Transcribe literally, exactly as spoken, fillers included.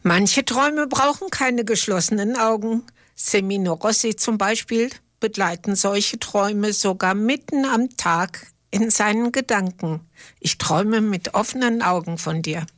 Manche Träume brauchen keine geschlossenen Augen. Semino Rossi zum Beispiel begleiten solche Träume sogar mitten am Tag in seinen Gedanken. Ich träume mit offenen Augen von dir.